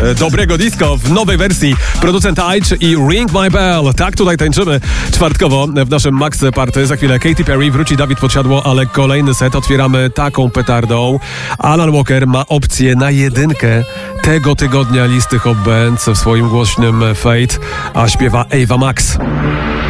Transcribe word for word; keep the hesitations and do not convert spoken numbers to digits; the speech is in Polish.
dobrego disco w nowej wersji. Producent Aitch i Ring My Bell. Tak tutaj tańczymy czwartkowo w naszym Max Party. Za chwilę Katy Perry, wróci Dawid Podsiadło, ale kolejny set otwieramy taką petardą. Alan Walker ma opcję na jedynkę tego tygodnia listy Hot Bands w swoim głośnym Fate, a śpiewa Ava Max.